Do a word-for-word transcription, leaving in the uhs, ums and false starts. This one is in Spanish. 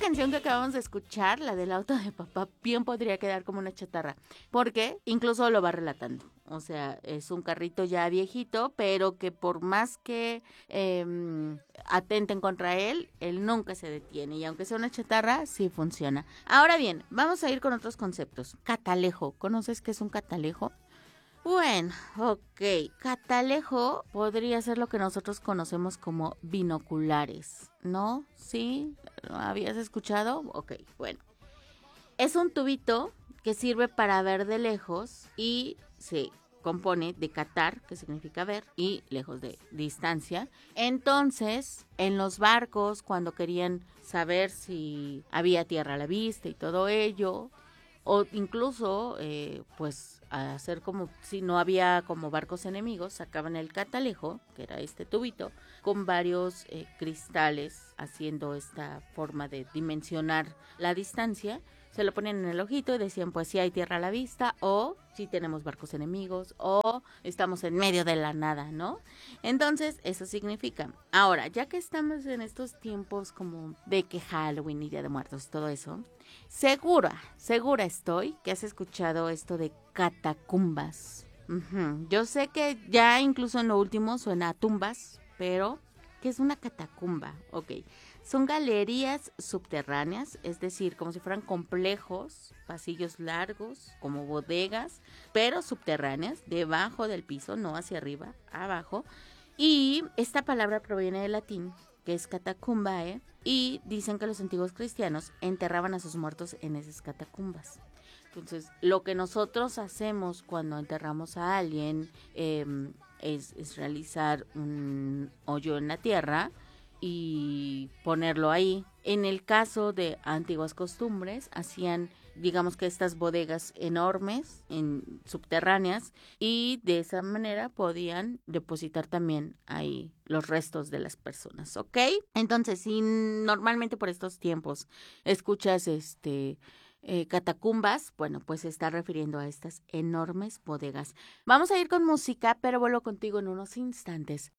canción que acabamos de escuchar, la del auto de papá, bien podría quedar como una chatarra, porque incluso lo va relatando. O sea, es un carrito ya viejito, pero que por más que eh, atenten contra él, él nunca se detiene. Y aunque sea una chatarra, sí funciona. Ahora bien, vamos a ir con otros conceptos. Catalejo. ¿Conoces qué es un catalejo? Bueno, ok. Catalejo podría ser lo que nosotros conocemos como binoculares, ¿no? ¿Sí? ¿Habías escuchado? Ok, bueno. Es un tubito que sirve para ver de lejos y se compone de catar, que significa ver, y lejos de distancia. Entonces, en los barcos, cuando querían saber si había tierra a la vista y todo ello, o incluso, eh, pues, hacer como si no había como barcos enemigos, sacaban el catalejo, que era este tubito, con varios eh, cristales, haciendo esta forma de dimensionar la distancia. Se lo ponían en el ojito y decían, pues, si hay tierra a la vista, o si tenemos barcos enemigos, o estamos en medio de la nada, ¿no? Entonces, eso significa. Ahora, ya que estamos en estos tiempos como de que Halloween y Día de Muertos, todo eso, segura, segura estoy que has escuchado esto de catacumbas. Ujú. Yo sé que ya incluso en lo último suena a tumbas, pero ¿qué es una catacumba? Ok, son galerías subterráneas, es decir, como si fueran complejos, pasillos largos, como bodegas, pero subterráneas, debajo del piso, no hacia arriba, abajo. Y esta palabra proviene del latín, que es catacumbae, y dicen que los antiguos cristianos enterraban a sus muertos en esas catacumbas. Entonces, lo que nosotros hacemos cuando enterramos a alguien eh, es, es realizar un hoyo en la tierra y ponerlo ahí. En el caso de antiguas costumbres, hacían, digamos que estas bodegas enormes, en, subterráneas, y de esa manera podían depositar también ahí los restos de las personas, ¿ok? Entonces, si normalmente por estos tiempos escuchas este... Eh, catacumbas, bueno, pues se está refiriendo a estas enormes bodegas. Vamos a ir con música, pero vuelvo contigo en unos instantes.